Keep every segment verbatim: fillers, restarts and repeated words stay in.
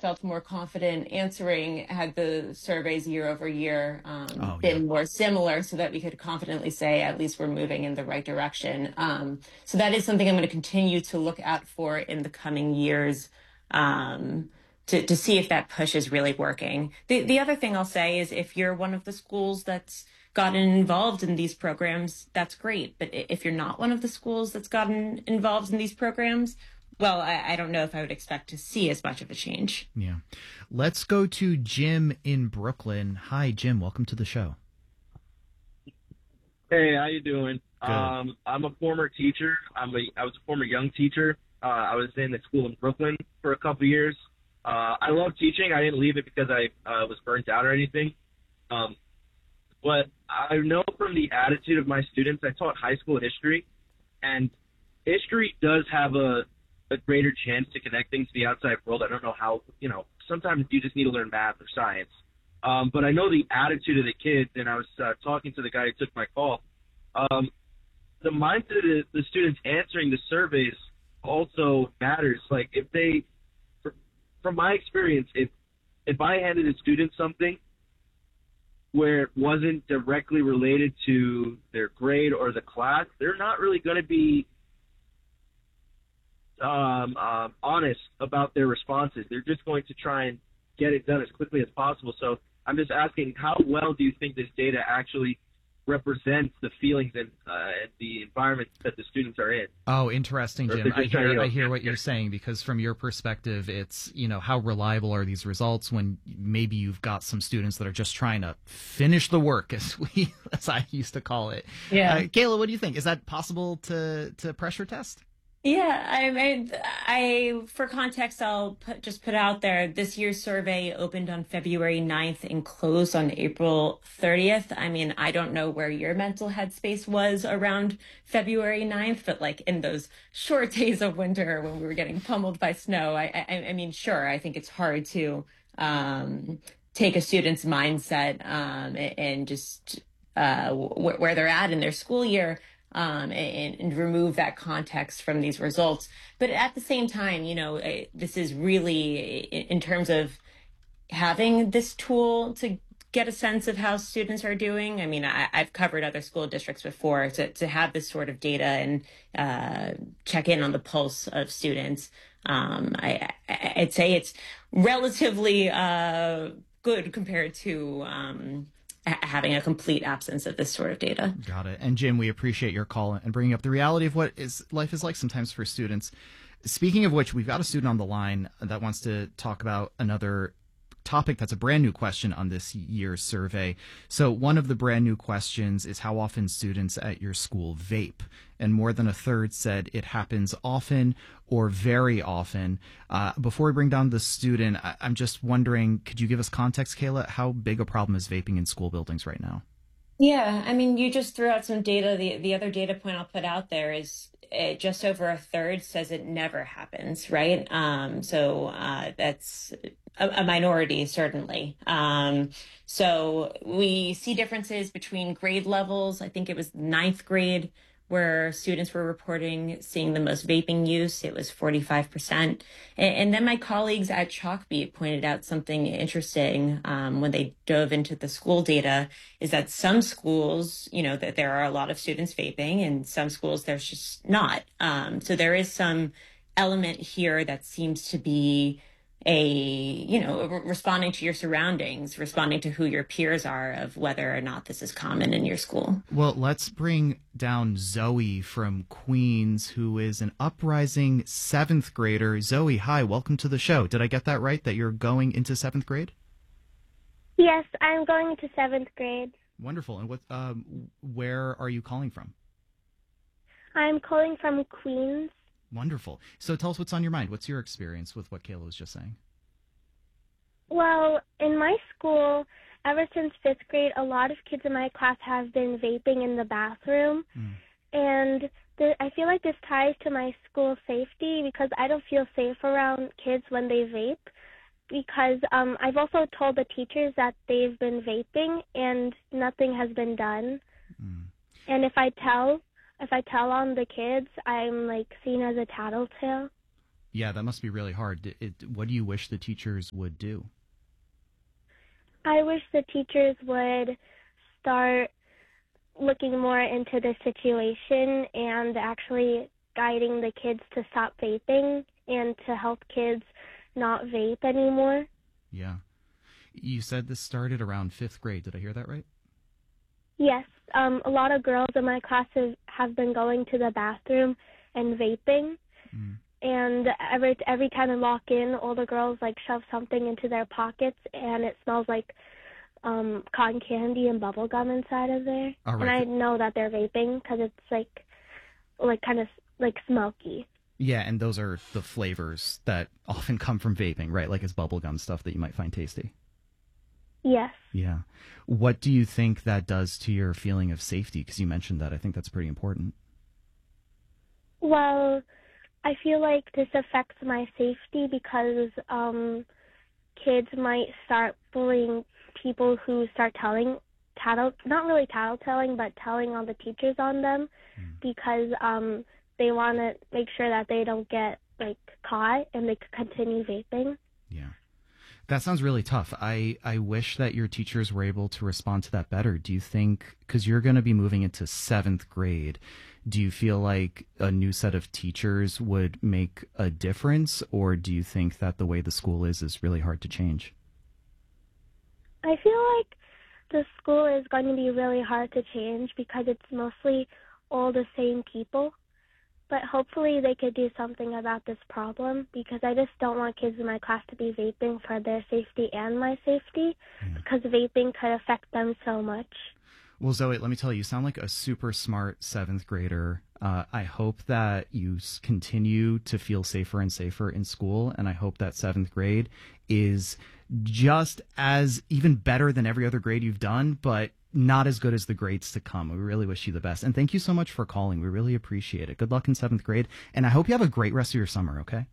felt more confident answering had the surveys year over year um, Oh, yeah. been more similar, so that we could confidently say at least we're moving in the right direction. Um, so that is something I'm going to continue to look out for in the coming years. Um, to, to see if that push is really working. The, the other thing I'll say is if you're one of the schools that's gotten involved in these programs, that's great. But if you're not one of the schools that's gotten involved in these programs, well, I, I don't know if I would expect to see as much of a change. Yeah. Let's go to Jim in Brooklyn. Hi, Jim. Welcome to the show. Hey, how you doing? Good. Um, I'm a former teacher. I'm a, I was a former young teacher. Uh, I was in the school in Brooklyn for a couple years. Uh, I love teaching. I didn't leave it because I uh, was burnt out or anything. Um, but I know from the attitude of my students, I taught high school history, and history does have a, a greater chance to connect things to the outside world. I don't know how, you know, sometimes you just need to learn math or science. Um, but I know the attitude of the kids, and I was uh, talking to the guy who took my call. Um, the mindset of the, the students answering the surveys also matters. Like if they, from my experience, if if I handed a student something where it wasn't directly related to their grade or the class, they're not really going to be um, um, honest about their responses. They're just going to try and get it done as quickly as possible. So I'm just asking, how well do you think this data actually represents the feelings and, uh, and the environment that the students are in? Oh, interesting, Or if Jim. they're I just trying to, hear you know, I hear what get- you're saying, because from your perspective, it's, you know, how reliable are these results when maybe you've got some students that are just trying to finish the work, as we as I used to call it. Yeah. Uh, Kayla, what do you think? Is that possible to to pressure test? Yeah, I, I, I, for context, I'll put, just put out there, this year's survey opened on February ninth and closed on April thirtieth. I mean, I don't know where your mental headspace was around February ninth, but like in those short days of winter when we were getting pummeled by snow, I, I, I mean, sure, I think it's hard to um, take a student's mindset um, and just uh, wh- where they're at in their school year. Um, and, and remove that context from these results. But at the same time, you know, eh, this is really in, in terms of having this tool to get a sense of how students are doing. I mean, I, I've covered other school districts before, to, to have this sort of data and uh, check in on the pulse of students. Um, I, I, I'd say it's relatively uh, good compared to um, having a complete absence of this sort of data. Got it. And Jim, we appreciate your call and bringing up the reality of what is life is like sometimes for students. Speaking of which, we've got a student on the line that wants to talk about another topic that's a brand new question on this year's survey. So one of the brand new questions is how often students at your school vape. And more than a third said it happens often or very often. Uh, before we bring down the student, I- I'm just wondering, could you give us context, Kayla? How big a problem is vaping in school buildings right now? Yeah, I mean, you just threw out some data. The the other data point I'll put out there is uh, just over a third says it never happens, right? Um, so uh, that's a, a minority, certainly. Um, so we see differences between grade levels. I think it was ninth grade where students were reporting seeing the most vaping use. It was forty-five percent. And, and then my colleagues at Chalkbeat pointed out something interesting um, when they dove into the school data, is that some schools, you know, that there are a lot of students vaping, and some schools there's just not. Um, so there is some element here that seems to be a, you know, re- responding to your surroundings, responding to who your peers are, of whether or not this is common in your school. Well, let's bring down Zoe from Queens, who is an uprising seventh grader. Zoe, hi, welcome to the show. Did I get that right, that you're going into seventh grade? Yes, I'm going into seventh grade. Wonderful. And what, um, where are you calling from? I'm calling from Queens. Wonderful. So tell us what's on your mind. What's your experience with what Kayla was just saying? Well, in my school, ever since fifth grade, a lot of kids in my class have been vaping in the bathroom. Mm. And the, I feel like this ties to my school safety because I don't feel safe around kids when they vape. Because um, I've also told the teachers that they've been vaping and nothing has been done. Mm. And if I tell, if I tell on the kids, I'm like seen as a tattletale. Yeah, that must be really hard. It, it, what do you wish the teachers would do? I wish the teachers would start looking more into the situation and actually guiding the kids to stop vaping and to help kids not vape anymore. Yeah. You said this started around fifth grade. Did I hear that right? Yes. Um, a lot of girls in my class have, have been going to the bathroom and vaping. Mm. And every every time I walk in, all the girls like shove something into their pockets, and it smells like um, cotton candy and bubble gum inside of there. Right. And I know that they're vaping because it's like like kind of like smoky. Yeah, and those are the flavors that often come from vaping, right? Like it's bubble gum stuff that you might find tasty. Yes. Yeah. What do you think that does to your feeling of safety? Because you mentioned that. I think that's pretty important. Well, I feel like this affects my safety because um, kids might start bullying people who start telling, tattle, not really tattletelling, but telling all the teachers on them mm. because um, they want to make sure that they don't get like caught and they can continue vaping. Yeah. That sounds really tough. I, I wish that your teachers were able to respond to that better. Do you think, because you're going to be moving into seventh grade, do you feel like a new set of teachers would make a difference, or do you think that the way the school is is really hard to change? I feel like the school is going to be really hard to change because it's mostly all the same people. But hopefully they could do something about this problem because I just don't want kids in my class to be vaping for their safety and my safety yeah. because vaping could affect them so much. Well, Zoe, let me tell you, you sound like a super smart seventh grader. Uh, I hope that you continue to feel safer and safer in school, and I hope that seventh grade is just as even better than every other grade you've done, but not as good as the grades to come. We really wish you the best. And thank you so much for calling. We really appreciate it. Good luck in seventh grade, and I hope you have a great rest of your summer, okay?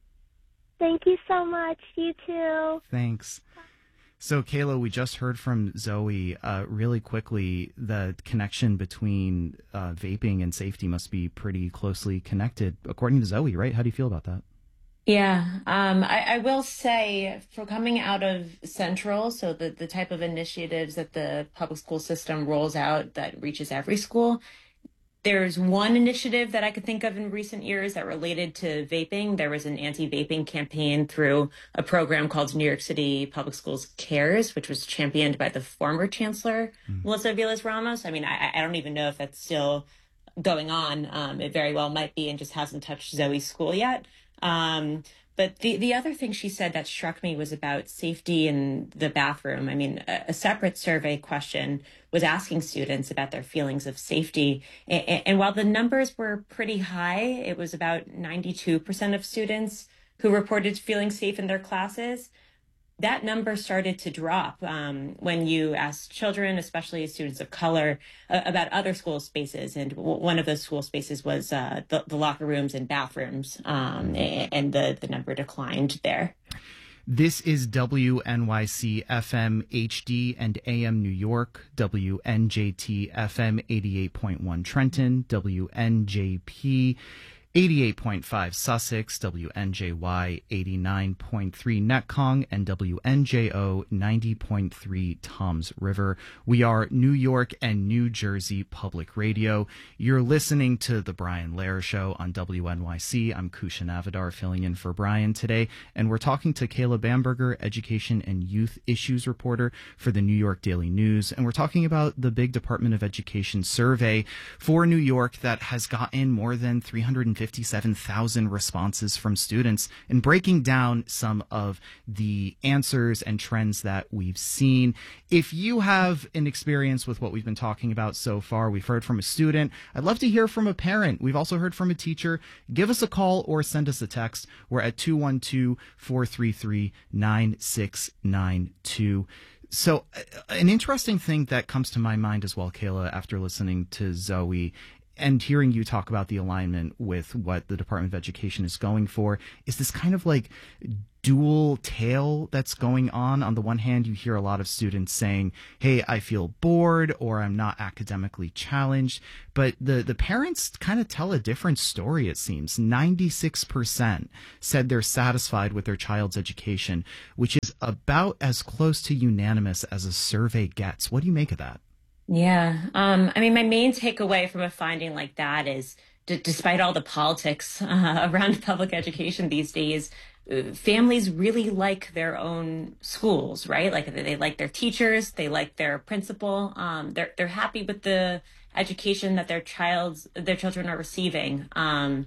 Thank you so much. You too. Thanks. So, Kayla, we just heard from Zoe. Uh, really quickly, the connection between uh, vaping and safety must be pretty closely connected, according to Zoe, right? How do you feel about that? Yeah, um, I, I will say for coming out of Central, so the, the type of initiatives that the public school system rolls out that reaches every school, there's one initiative that I could think of in recent years that related to vaping. There was an anti-vaping campaign through a program called New York City Public Schools Cares, which was championed by the former chancellor, mm. Melissa Vilas Ramos. I mean, I, I don't even know if that's still going on. Um, it very well might be and just hasn't touched Zoe's school yet. Um, But the, the other thing she said that struck me was about safety in the bathroom. I mean, a, a separate survey question was asking students about their feelings of safety. And, and while the numbers were pretty high, it was about ninety-two percent of students who reported feeling safe in their classes. That number started to drop um, when you asked children, especially students of color, uh, about other school spaces. And w- one of those school spaces was uh, the, the locker rooms and bathrooms, um, and the, the number declined there. This is W N Y C F M H D and A M New York, W N J T F M eighty-eight point one Trenton, W N J P eighty-eight point five Sussex, W N J Y eighty-nine point three Netcong, and W N J O ninety point three Toms River. We are New York and New Jersey Public Radio. You're listening to The Brian Lehrer Show on W N Y C. I'm Kusha Navidar filling in for Brian today, and we're talking to Kayla Bamberger, Education and Youth Issues Reporter for the New York Daily News, and we're talking about the big Department of Education survey for New York that has gotten more than three hundred fifty-seven thousand responses from students, and breaking down some of the answers and trends that we've seen. If you have an experience with what we've been talking about so far, we've heard from a student. I'd love to hear from a parent. We've also heard from a teacher. Give us a call or send us a text. We're at two one two, four three three, nine six nine two. So an interesting thing that comes to my mind as well, Kayla, after listening to Zoe and hearing you talk about the alignment with what the Department of Education is going for, is this kind of like dual tale that's going on. On the one hand, you hear a lot of students saying, hey, I feel bored or I'm not academically challenged. But the, the parents kind of tell a different story, it seems. ninety-six percent said they're satisfied with their child's education, which is about as close to unanimous as a survey gets. What do you make of that? Yeah. Um, I mean, my main takeaway from a finding like that is d- despite all the politics uh, around public education these days, uh, families really like their own schools, right? Like they, they like their teachers, they like their principal. Um, they're they're happy with the education that their child's their children are receiving. Um,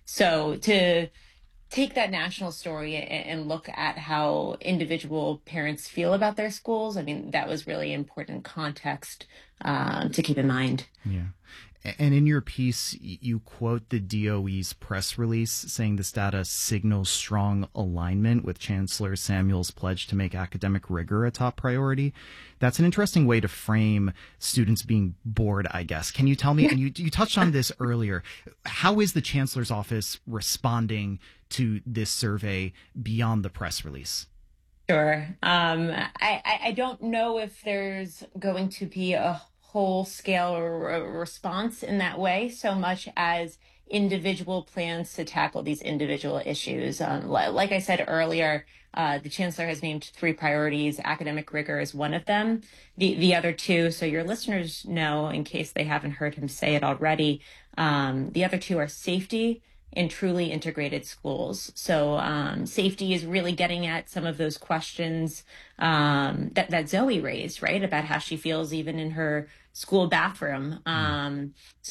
so to take that national story and, and look at how individual parents feel about their schools, I mean, that was really important context um, to keep in mind. Yeah. And in your piece, you quote the D O E's press release saying this data signals strong alignment with Chancellor Samuel's pledge to make academic rigor a top priority. That's an interesting way to frame students being bored, I guess. Can you tell me, and you, you touched on this earlier, how is the Chancellor's office responding to this survey beyond the press release? Sure. Um, I, I, I don't know if there's going to be a whole scale response in that way, so much as individual plans to tackle these individual issues. Um, like I said earlier, uh, the chancellor has named three priorities. Academic rigor is one of them. The the other two, so your listeners know, in case they haven't heard him say it already, um, the other two are safety in truly integrated schools. So um, safety is really getting at some of those questions um, that, that Zoe raised, right? About how she feels even in her school bathroom. Um,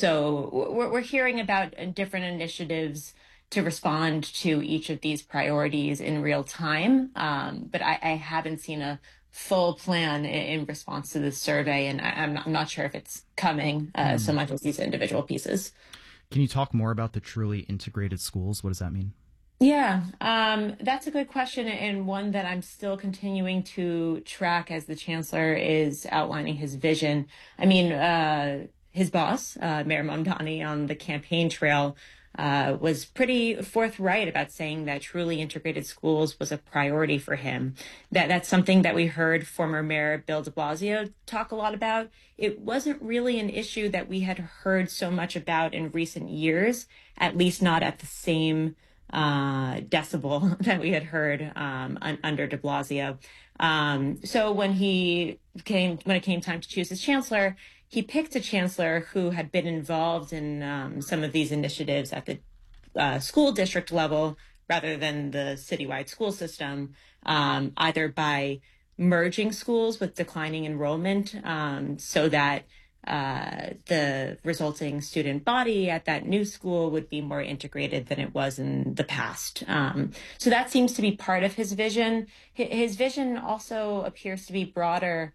so we're, we're hearing about different initiatives to respond to each of these priorities in real time. Um, but I, I haven't seen a full plan in, in response to this survey, and I, I'm, not, I'm not sure if it's coming uh, mm. so much as these individual pieces. Can you talk more about the truly integrated schools? What does that mean? Yeah, um, that's a good question, and one that I'm still continuing to track as the chancellor is outlining his vision. I mean, uh, his boss, uh, Mayor Mamdani, on the campaign trail uh, was pretty forthright about saying that truly integrated schools was a priority for him. That that's something that we heard former Mayor Bill de Blasio talk a lot about. It wasn't really an issue that we had heard so much about in recent years, at least not at the same uh, decibel that we had heard um, un- under de Blasio. Um, so when he came, when it came time to choose his chancellor, he picked a chancellor who had been involved in um, some of these initiatives at the uh, school district level rather than the citywide school system, um, either by merging schools with declining enrollment um, so that uh, the resulting student body at that new school would be more integrated than it was in the past. Um, so that seems to be part of his vision. His vision also appears to be broader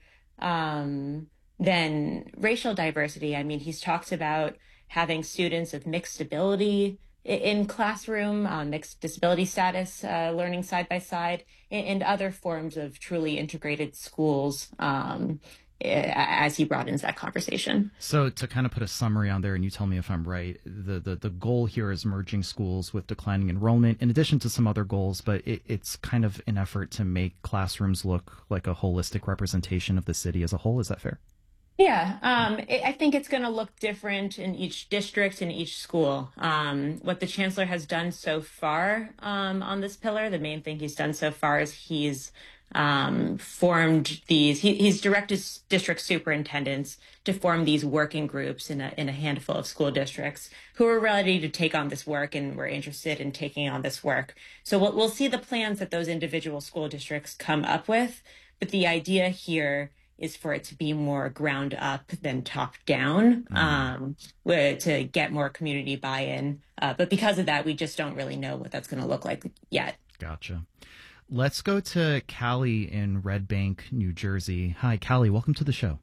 um, than racial diversity. I mean, he's talked about having students of mixed ability in classroom, uh, mixed disability status, uh, learning side by side, and, and other forms of truly integrated schools um, as he broadens that conversation. So to kind of put a summary on there, and you tell me if I'm right, the, the, the goal here is merging schools with declining enrollment, in addition to some other goals, but it, it's kind of an effort to make classrooms look like a holistic representation of the city as a whole. Is that fair? Yeah, um, it, I think it's going to look different in each district, in each school. Um, what the chancellor has done so far um, on this pillar, the main thing he's done so far is he's um, formed these, he, he's directed district superintendents to form these working groups in a, in a handful of school districts who are ready to take on this work and were interested in taking on this work. So we'll, we'll see the plans that those individual school districts come up with, but the idea here is for it to be more ground up than top down, mm. um, to get more community buy-in. Uh, but because of that, we just don't really know what that's going to look like yet. Gotcha. Let's go to Callie in Red Bank, New Jersey. Hi, Callie. Welcome to the show.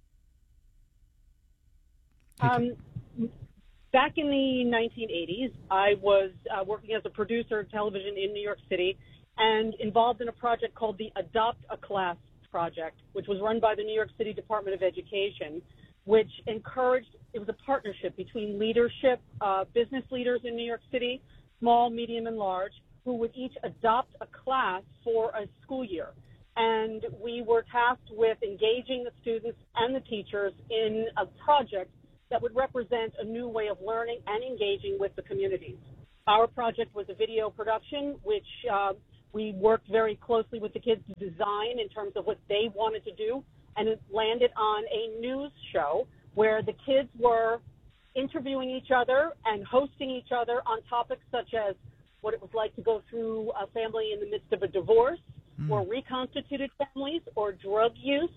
Hey, um, back in the nineteen eighties, I was uh, working as a producer of television in New York City and involved in a project called the Adopt a Class project, which was run by the New York City Department of Education, which encouraged, it was a partnership between leadership, uh, business leaders in New York City, small, medium, and large, who would each adopt a class for a school year. And we were tasked with engaging the students and the teachers in a project that would represent a new way of learning and engaging with the communities. Our project was a video production, which uh, we worked very closely with the kids to design in terms of what they wanted to do, and it landed on a news show where the kids were interviewing each other and hosting each other on topics such as what it was like to go through a family in the midst of a divorce, mm. or reconstituted families, or drug use,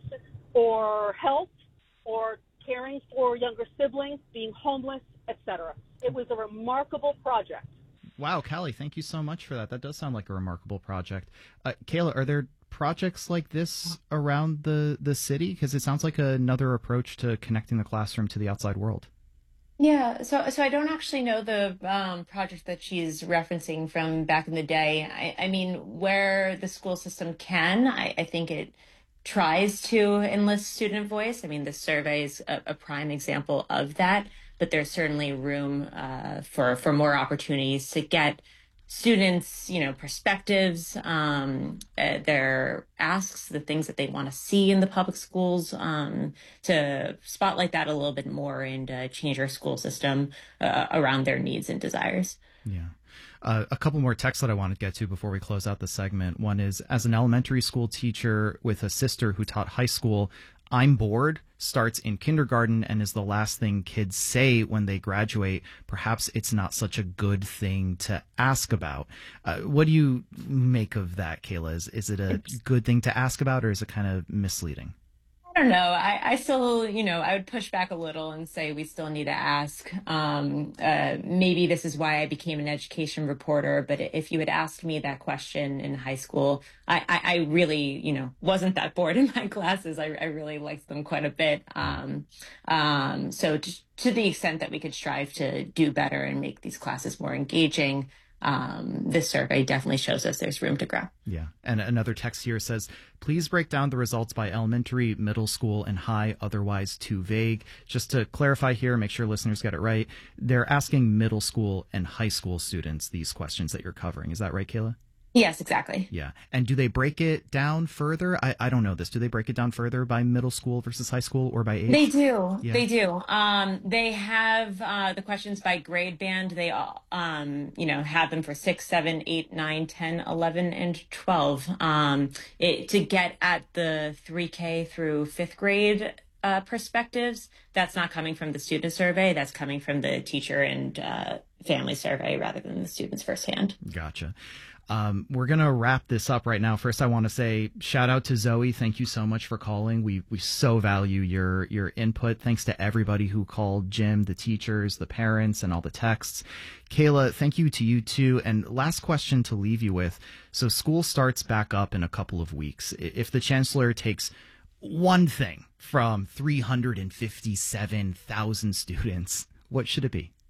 or health, or caring for younger siblings, being homeless, et cetera. It was a remarkable project. Wow, Callie, thank you so much for that. That does sound like a remarkable project. Uh, Kayla, are there projects like this around the, the city? Because it sounds like another approach to connecting the classroom to the outside world. Yeah, so so I don't actually know the um, project that she's referencing from back in the day. I, I mean, where the school system can, I, I think it tries to enlist student voice. I mean, the survey is a, a prime example of that, but there's certainly room uh, for, for more opportunities to get students, you know, perspectives, um, uh, their asks, the things that they want to see in the public schools, um, to spotlight that a little bit more and uh, change our school system uh, around their needs and desires. Yeah. Uh, a couple more texts that I want to get to before we close out the segment. One is, as an elementary school teacher with a sister who taught high school, I'm bored starts in kindergarten and is the last thing kids say when they graduate. Perhaps it's not such a good thing to ask about. Uh, what do you make of that, Kayla? Is, is it a good thing to ask about, or is it kind of misleading? I don't know. I, I still, you know, I would push back a little and say we still need to ask. Um, uh, maybe this is why I became an education reporter. But if you had asked me that question in high school, I, I, I really, you know, wasn't that bored in my classes. I, I really liked them quite a bit. Um, um, so to, to the extent that we could strive to do better and make these classes more engaging, Um, this survey definitely shows us there's room to grow. Yeah. And another text here says, please break down the results by elementary, middle school, and high, otherwise too vague. Just to clarify here, make sure listeners get it right. They're asking middle school and high school students these questions that you're covering. Is that right, Kayla? Yes, exactly. Yeah. And do they break it down further? I, I don't know this. Do they break it down further by middle school versus high school, or by age? They do. Yeah. They do. Um, they have uh, the questions by grade band. They all, um, you know, have them for six, seven, eight, nine, ten, eleven, and twelve. Um, it, to get at the three K through fifth grade uh, perspectives, that's not coming from the student survey. That's coming from the teacher and uh, family survey rather than the students firsthand. Gotcha. Um, we're going to wrap this up right now. First, I want to say shout out to Zoe. Thank you so much for calling. We we so value your your input. Thanks to everybody who called, Jim, the teachers, the parents, and all the texts. Kayla, thank you to you too. And last question to leave you with. So school starts back up in a couple of weeks. If the chancellor takes one thing from three hundred fifty-seven thousand students, what should it be?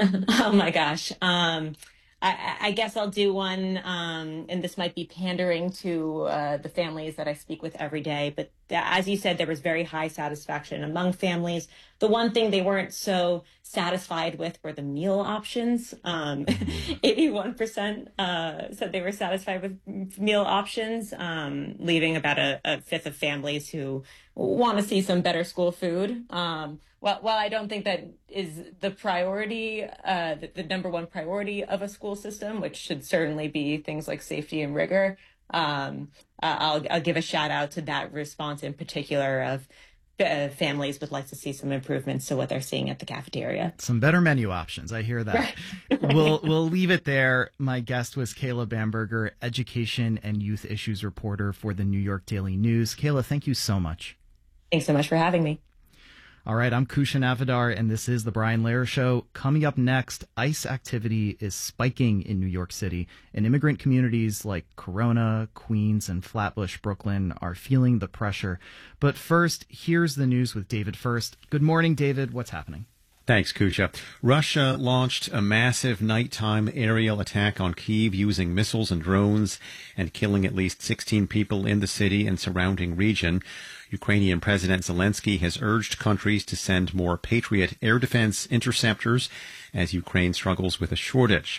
Oh my gosh. Um, I, I guess I'll do one, um, and this might be pandering to uh, the families that I speak with every day. But th- as you said, there was very high satisfaction among families. The one thing they weren't so satisfied with were the meal options. Um, eighty-one percent uh, said they were satisfied with meal options, um, leaving about a, a fifth of families who want to see some better school food. Um, Well, while I don't think that is the priority, uh, the, the number one priority of a school system, which should certainly be things like safety and rigor, um, uh, I'll, I'll give a shout out to that response in particular of uh, families would like to see some improvements to what they're seeing at the cafeteria. Some better menu options. I hear that. Right. we'll we'll leave it there. My guest was Kayla Bamberger, education and youth issues reporter for the New York Daily News. Kayla, thank you so much. Thanks so much for having me. All right, I'm Kushan Avidar, and this is The Brian Lehrer Show. Coming up next, ICE activity is spiking in New York City, and immigrant communities like Corona, Queens, and Flatbush, Brooklyn are feeling the pressure. But first, here's the news with David First. Good morning, David. What's happening? Thanks, Kusha. Russia launched a massive nighttime aerial attack on Kyiv using missiles and drones and killing at least sixteen people in the city and surrounding region. Ukrainian President Zelensky has urged countries to send more Patriot air defense interceptors as Ukraine struggles with a shortage.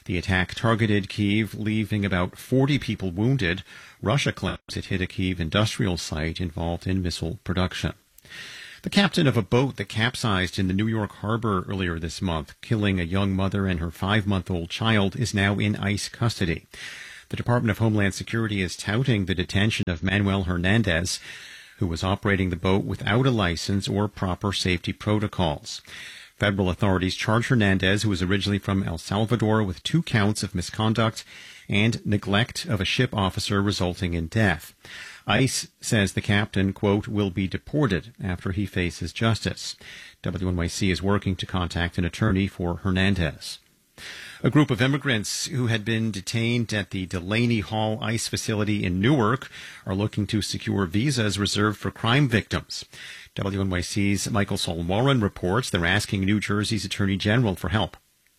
The attack targeted Kyiv, leaving about forty people wounded. Russia claims it hit a Kyiv industrial site involved in missile production. The captain of a boat that capsized in the New York harbor earlier this month, killing a young mother and her five-month-old child, is now in ICE custody. The Department of Homeland Security is touting the detention of Manuel Hernandez, who was operating the boat without a license or proper safety protocols. Federal authorities charge Hernandez, who was originally from El Salvador, with two counts of misconduct and neglect of a ship officer resulting in death. ICE says the captain, quote, will be deported after he faces justice. W N Y C is working to contact an attorney for Hernandez. A group of immigrants who had been detained at the Delaney Hall ICE facility in Newark are looking to secure visas reserved for crime victims. W N Y C's Michael Saul-Warren reports they're asking New Jersey's Attorney General for help.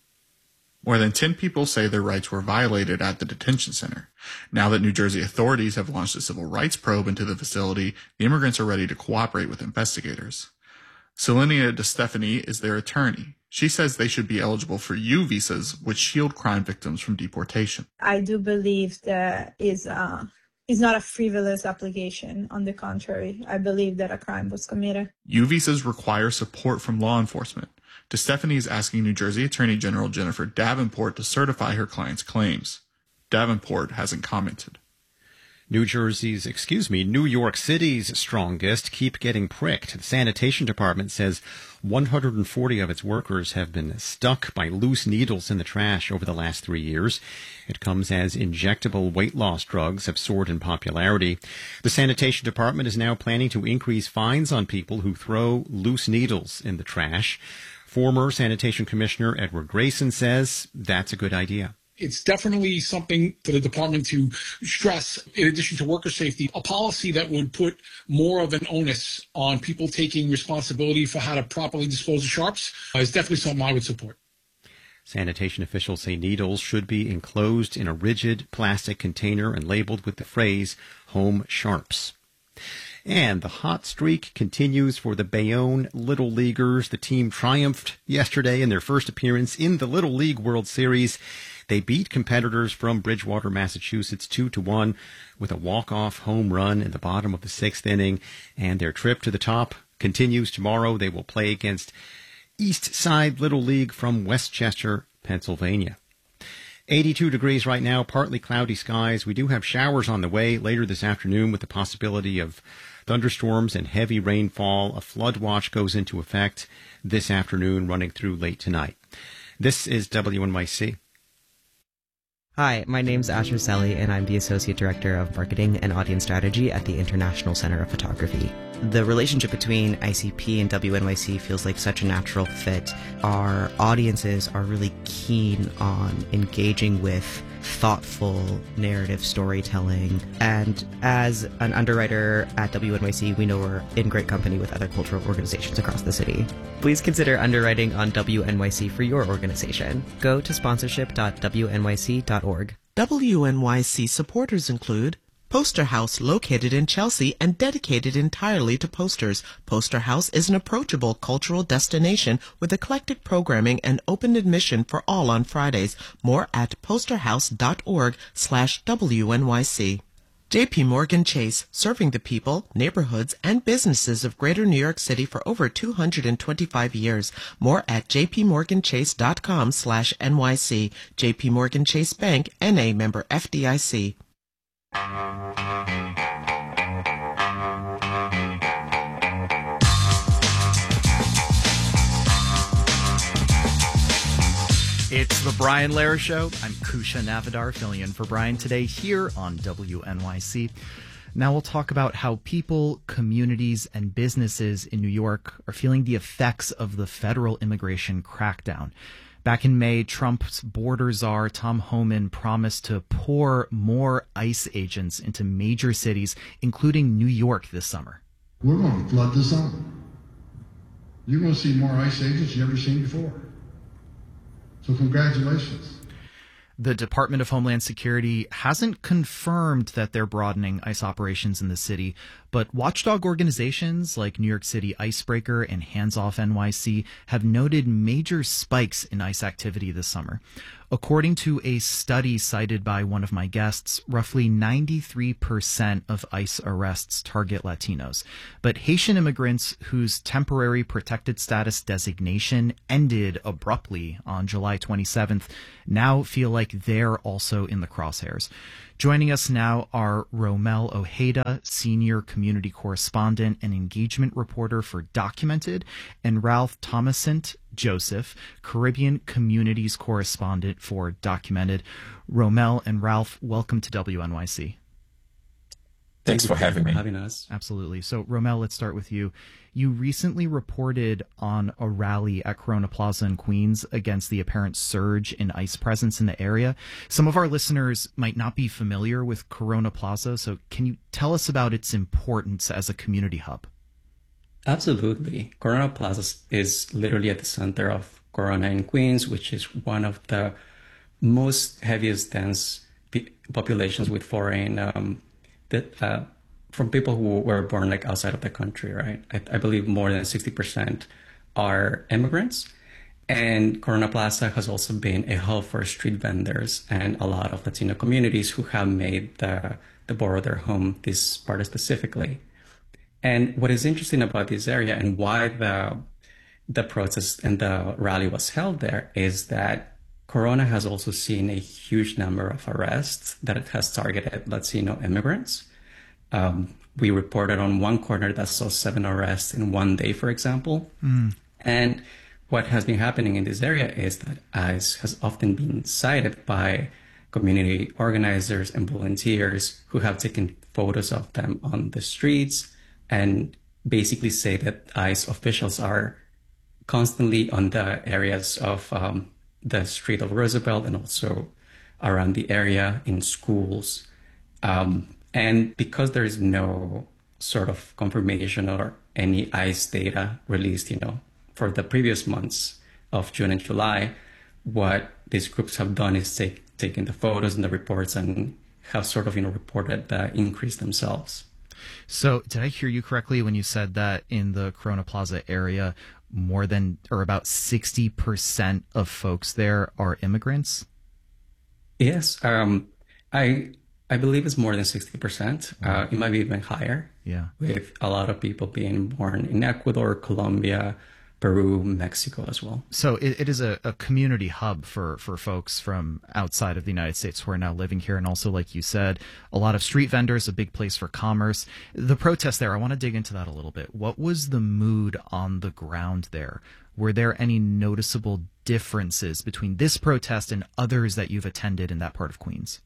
More than ten people say their rights were violated at the detention center. Now that New Jersey authorities have launched a civil rights probe into the facility, the immigrants are ready to cooperate with investigators. Selenia DeStefani is their attorney. She says they should be eligible for U visas, which shield crime victims from deportation. I do believe that is uh, is not a frivolous application. On the contrary, I believe that a crime was committed. U visas require support from law enforcement. DeStefani is asking New Jersey Attorney General Jennifer Davenport to certify her client's claims. Davenport hasn't commented. New Jersey's, excuse me, New York City's strongest keep getting pricked. The sanitation department says one hundred forty of its workers have been stuck by loose needles in the trash over the last three years. It comes as injectable weight loss drugs have soared in popularity. The sanitation department is now planning to increase fines on people who throw loose needles in the trash. Former Sanitation Commissioner Edward Grayson says that's a good idea. It's definitely something for the department to stress, in addition to worker safety, a policy that would put more of an onus on people taking responsibility for how to properly dispose of sharps is definitely something I would support. Sanitation officials say needles should be enclosed in a rigid plastic container and labeled with the phrase Home Sharps. And the hot streak continues for the Bayonne Little Leaguers. The team triumphed yesterday in their first appearance in the Little League World Series. They beat competitors from Bridgewater, Massachusetts, two to one with a walk-off home run in the bottom of the sixth inning. And their trip to the top continues tomorrow. They will play against East Side Little League from Westchester, Pennsylvania. eighty-two degrees right now, partly cloudy skies. We do have showers on the way later this afternoon with the possibility of thunderstorms and heavy rainfall. A flood watch goes into effect this afternoon, running through late tonight. This is W N Y C. Hi, my name's Asher Selly, and I'm the Associate Director of Marketing and Audience Strategy at the International Center of Photography. The relationship between I C P and W N Y C feels like such a natural fit. Our audiences are really keen on engaging with thoughtful narrative storytelling, and as an underwriter at W N Y C, we know we're in great company with other cultural organizations across the city. Please consider underwriting on W N Y C for your organization. Go to sponsorship dot w n y c dot org. W N Y C supporters include Poster House, located in Chelsea and dedicated entirely to posters. Poster House is an approachable cultural destination with eclectic programming and open admission for all on Fridays. More at posterhouse.org slash WNYC. J P Morgan Chase, serving the people, neighborhoods, and businesses of Greater New York City for over two hundred twenty-five years. More at jpmorganchase.com slash NYC. J P Morgan Chase Bank, N A member F D I C. It's the Brian Lehrer Show. I'm Kusha Navidar, filling in for Brian today here on W N Y C. Now we'll talk about how people, communities, and businesses in New York are feeling the effects of the federal immigration crackdown. Back in May, Trump's border czar, Tom Homan, promised to pour more ICE agents into major cities, including New York this summer. We're going to flood the zone. You're going to see more ICE agents you never seen before. So congratulations. The Department of Homeland Security hasn't confirmed that they're broadening ICE operations in the city, but watchdog organizations like New York City Icebreaker and Hands Off N Y C have noted major spikes in ICE activity this summer. According to a study cited by one of my guests, roughly ninety-three percent of ICE arrests target Latinos. But Haitian immigrants whose temporary protected status designation ended abruptly on July twenty-seventh now feel like they're also in the crosshairs. Joining us now are Romel Ojeda, senior community correspondent and engagement reporter for Documented, and Ralph Thomasant Joseph, Caribbean communities correspondent for Documented. Romel and Ralph, welcome to W N Y C. Thanks for having me. Having us. Absolutely. So, Romel, let's start with you. You recently reported on a rally at Corona Plaza in Queens against the apparent surge in ICE presence in the area. Some of our listeners might not be familiar with Corona Plaza, so can you tell us about its importance as a community hub? Absolutely. Corona Plaza is literally at the center of Corona in Queens, which is one of the most heaviest dense populations with foreign um, that uh, from people who were born like outside of the country, right? I, I believe more than sixty percent are immigrants. And Corona Plaza has also been a hub for street vendors and a lot of Latino communities who have made the, the borough their home, this part specifically. And what is interesting about this area and why the, the protest and the rally was held there is that Corona has also seen a huge number of arrests that it has targeted Latino immigrants. Um, we reported on one corner that saw seven arrests in one day, for example. Mm. And what has been happening in this area is that ICE has often been cited by community organizers and volunteers who have taken photos of them on the streets and basically say that ICE officials are constantly on the areas of um, the street of Roosevelt and also around the area in schools. Um, and because there is no sort of confirmation or any ICE data released, you know, for the previous months of June and July, what these groups have done is take taken the photos and the reports and have sort of, you know, reported the increase themselves. So did I hear you correctly when you said that in the Corona Plaza area, more than or about sixty percent of folks there are immigrants? Yes. Um, I I believe it's more than sixty percent. Uh, it might be even higher. Yeah. With a lot of people being born in Ecuador, Colombia, Peru, Mexico as well. So it, it is a, a community hub for, for folks from outside of the United States who are now living here. And also, like you said, a lot of street vendors, a big place for commerce. The protest there, I want to dig into that a little bit. What was the mood on the ground there? Were there any noticeable differences between this protest and others that you've attended in that part of Queens?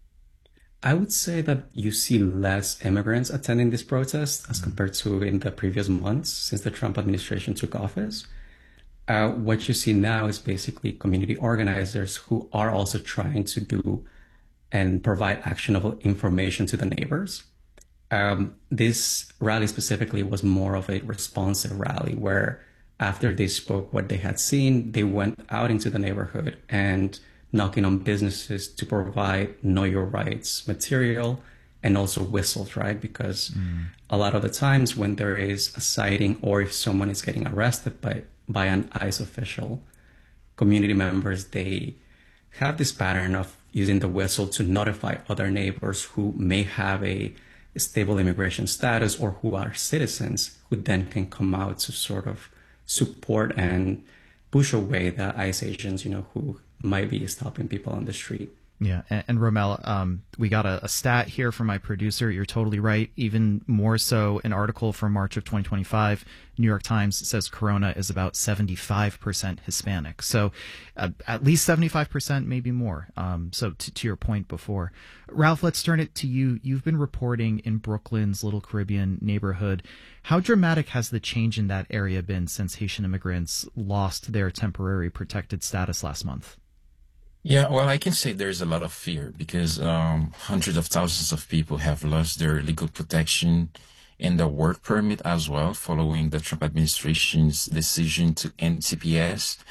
I would say that you see less immigrants attending this protest as compared to in the previous months since the Trump administration took office. Uh, what you see now is basically community organizers who are also trying to do and provide actionable information to the neighbors. Um, this rally specifically was more of a responsive rally where after they spoke what they had seen, they went out into the neighborhood and knocking on businesses to provide know your rights material and also whistles, right? Because mm. a lot of the times when there is a sighting or if someone is getting arrested by, by an ICE official, community members, they have this pattern of using the whistle to notify other neighbors who may have a stable immigration status or who are citizens who then can come out to sort of support and push away the ICE agents, you know, who might be stopping people on the street. Yeah, and, and Romel, um, we got a, a stat here from my producer. You're totally right. Even more so, an article from March of twenty twenty-five, New York Times says Corona is about seventy-five percent Hispanic. So uh, at least seventy-five percent, maybe more. Um, so to, to your point before. Ralph, let's turn it to you. You've been reporting in Brooklyn's Little Caribbean neighborhood. How dramatic has the change in that area been since Haitian immigrants lost their temporary protected status last month? Yeah, well, I can say there's a lot of fear because um, hundreds of thousands of people have lost their legal protection and their work permit as well following the Trump administration's decision to end T P S.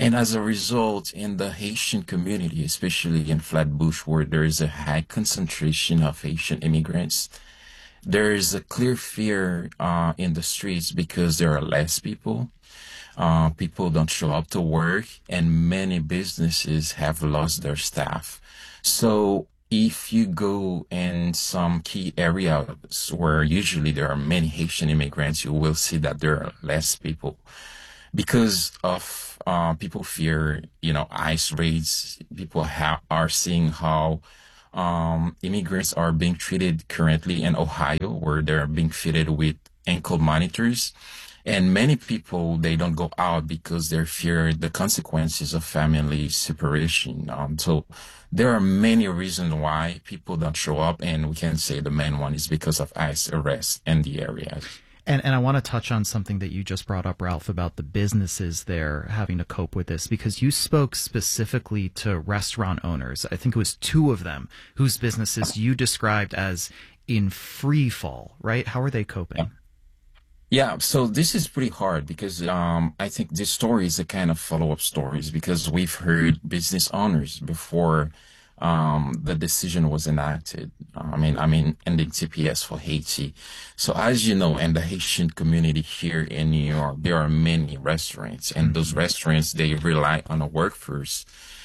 And as a result, in the Haitian community, especially in Flatbush, where there is a high concentration of Haitian immigrants, there is a clear fear uh, in the streets because there are less people. Uh, people don't show up to work, and many businesses have lost their staff. So if you go in some key areas where usually there are many Haitian immigrants, you will see that there are less people because of uh, people fear, you know, ICE raids. People ha- are seeing how um, immigrants are being treated currently in Ohio, where they're being fitted with ankle monitors. And many people, they don't go out because they fear the consequences of family separation. Um, so there are many reasons why people don't show up. And we can say the main one is because of ICE arrests in the area. And and I want to touch on something that you just brought up, Ralph, about the businesses there having to cope with this, because you spoke specifically to restaurant owners. I think it was two of them whose businesses you described as in free fall, right? How are they coping? Yeah. Yeah, so this is pretty hard because um, I think this story is a kind of follow-up stories because we've heard business owners before um, the decision was enacted. I mean, I mean, ending T P S for Haiti. So as you know, in the Haitian community here in New York, there are many restaurants, and those restaurants, they rely on a workforce.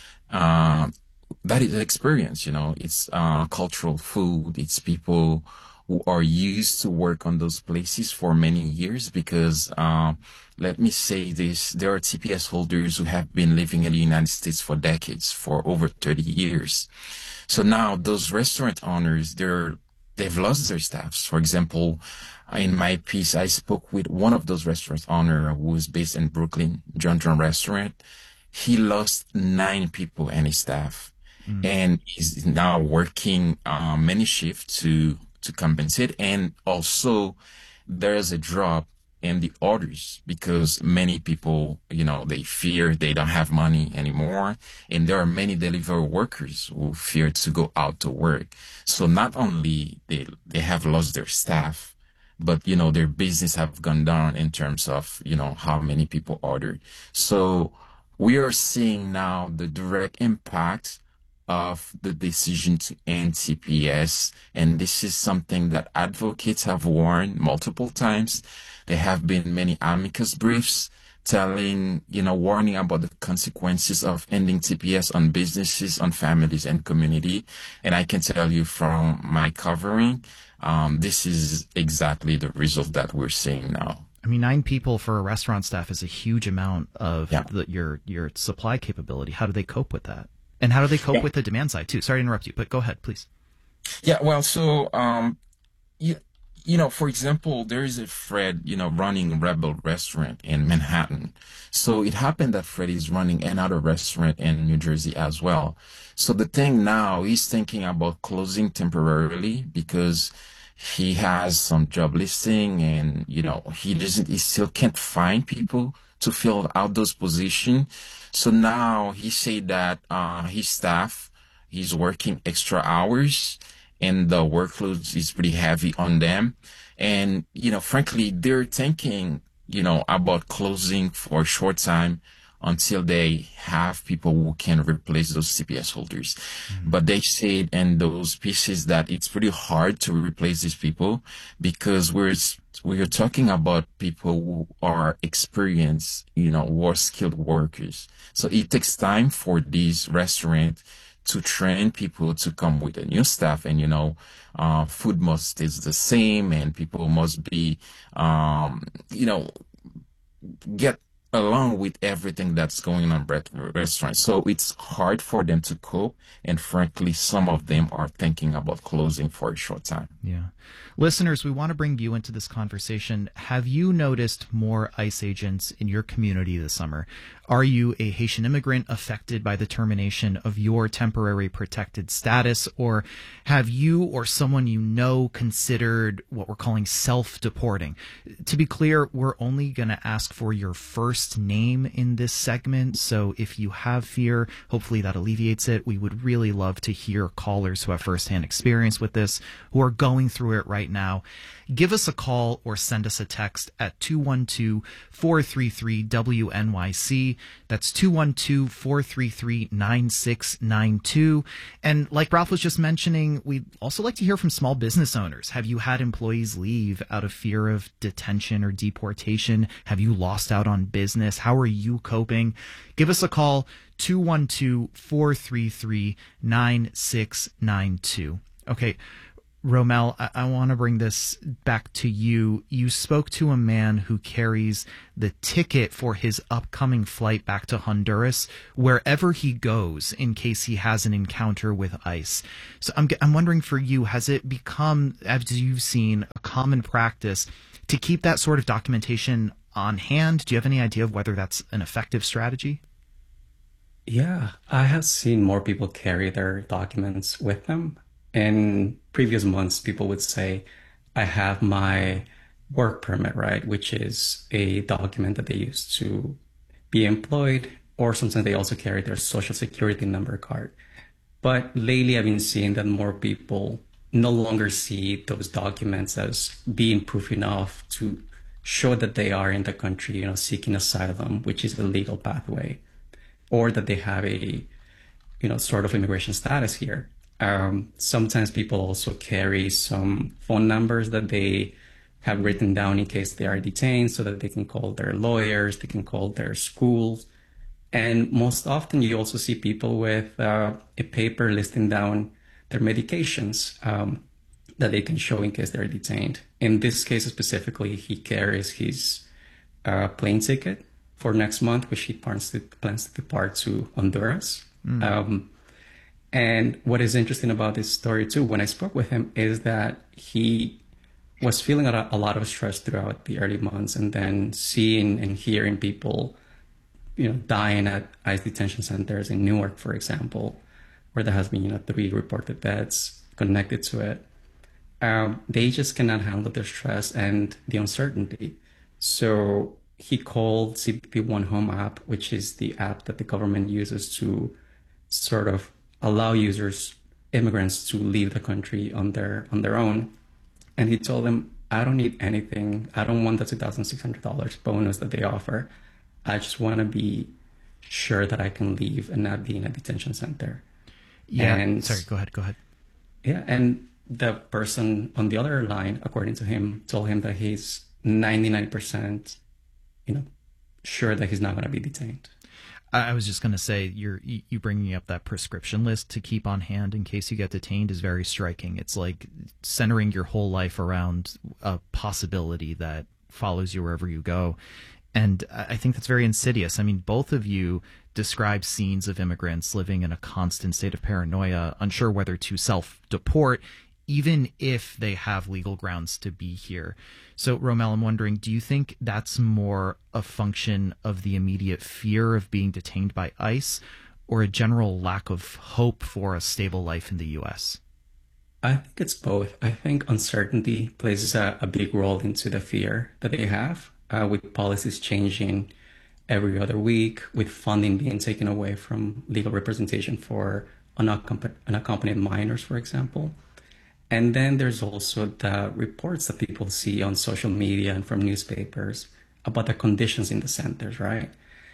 Uh, that is experience, you know, it's uh, cultural food, it's people who are used to work on those places for many years because, uh, let me say this, there are T P S holders who have been living in the United States for decades, for over thirty years. So now those restaurant owners, they're, they've lost their staffs. For example, in my piece, I spoke with one of those restaurant owners who is based in Brooklyn, John John Restaurant. He lost nine people in his staff mm. and is now working uh, many shifts to to compensate. And also there's a drop in the orders because many people, you know, they fear they don't have money anymore. And there are many delivery workers who fear to go out to work. So not only they, they have lost their staff, but, you know, their business have gone down in terms of, you know, how many people order. So we are seeing now the direct impact of the decision to end T P S. And this is something that advocates have warned multiple times. There have been many amicus briefs telling, you know, warning about the consequences of ending T P S on businesses, on families and community. And I can tell you from my covering, um, this is exactly the result that we're seeing now. I mean, nine people for a restaurant staff is a huge amount of yeah. the, your, your supply capability. How do they cope with that? And how do they cope yeah. with the demand side too? Sorry to interrupt you, but go ahead, please. Yeah, well, so, um, you, you know, for example, there is a Fred, you know, running Rebel Restaurant in Manhattan. So it happened that Fred is running another restaurant in New Jersey as well. So the thing now, he's thinking about closing temporarily because he has some job listing and, you know, he doesn't, he still can't find people to fill out those positions. So now he said that uh, his staff, he's working extra hours and the workload is pretty heavy on them. And, you know, frankly, they're thinking, you know, about closing for a short time until they have people who can replace those T P S holders. Mm-hmm. But they said in those pieces that it's pretty hard to replace these people because we're we're talking about people who are experienced, you know, who are skilled workers. So it takes time for these restaurants to train people to come with a new staff. And, you know, uh, food must stay the same and people must be, um, you know, get along with everything that's going on at restaurants. So it's hard for them to cope. And frankly, some of them are thinking about closing for a short time. Yeah. Listeners, we want to bring you into this conversation. Have you noticed more ICE agents in your community this summer? Are you a Haitian immigrant affected by the termination of your temporary protected status? Or have you or someone you know considered what we're calling self-deporting? To be clear, we're only going to ask for your first first name in this segment. So if you have fear, hopefully that alleviates it. We would really love to hear callers who have firsthand experience with this, who are going through it right now. Give us a call or send us a text at two one two, four three three, W N Y C. That's two one two, four three three, nine six nine two. And like Ralph was just mentioning, we'd also like to hear from small business owners. Have you had employees leave out of fear of detention or deportation? Have you lost out on business? How are you coping? Give us a call, two one two, four three three, nine six nine two. Okay. Romel, I, I want to bring this back to you. You spoke to a man who carries the ticket for his upcoming flight back to Honduras wherever he goes in case he has an encounter with ICE. So I'm, I'm wondering for you, has it become, as you've seen, a common practice to keep that sort of documentation on hand? Do you have any idea of whether that's an effective strategy? Yeah, I have seen more people carry their documents with them. In previous months, people would say, I have my work permit, right, which is a document that they use to be employed, or sometimes they also carry their social security number card. But lately, I've been seeing that more people no longer see those documents as being proof enough to show that they are in the country, you know, seeking asylum, which is a legal pathway, or that they have a, you know, sort of immigration status here. Um, sometimes people also carry some phone numbers that they have written down in case they are detained so that they can call their lawyers, they can call their schools. And most often you also see people with uh, a paper listing down their medications um, that they can show in case they're detained. In this case specifically, he carries his uh, plane ticket for next month, which he plans to, plans to depart to Honduras. Mm. Um, And what is interesting about this story, too, when I spoke with him, is that he was feeling a, a lot of stress throughout the early months, and then seeing and hearing people, you know, dying at ICE detention centers in Newark, for example, where there has been, you know, three reported deaths connected to it. Um, they just cannot handle the stress and the uncertainty. So he called C B P One Home app, which is the app that the government uses to sort of allow users, immigrants, to leave the country on their on their own. And he told them, I don't need anything. I don't want the two thousand six hundred dollars bonus that they offer. I just want to be sure that I can leave and not be in a detention center. Yeah. And, Sorry, go ahead. Go ahead. Yeah. And the person on the other line, according to him, told him that he's ninety-nine percent, you know, sure that he's not going to be detained. I was just going to say, you're, you bringing up that prescription list to keep on hand in case you get detained is very striking. It's like centering your whole life around a possibility that follows you wherever you go. And I think that's very insidious. I mean, both of you describe scenes of immigrants living in a constant state of paranoia, unsure whether to self-deport, even if they have legal grounds to be here. So, Romel, I'm wondering, do you think that's more a function of the immediate fear of being detained by ICE or a general lack of hope for a stable life in the U S? I think it's both. I think uncertainty plays a, a big role into the fear that they have, uh, with policies changing every other week, with funding being taken away from legal representation for unaccomp- unaccompanied minors, for example. And then there's also the reports that people see on social media and from newspapers about the conditions in the centers, right?